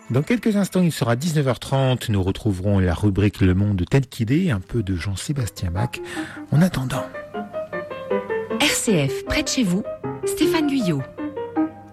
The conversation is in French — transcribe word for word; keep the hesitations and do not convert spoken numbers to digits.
Dans quelques instants, il sera dix-neuf heures trente. Nous retrouverons la rubrique Le Monde tel qu'il est, un peu de Jean-Sébastien Bach. En attendant. R C F, près de chez vous, Stéphane Guyot.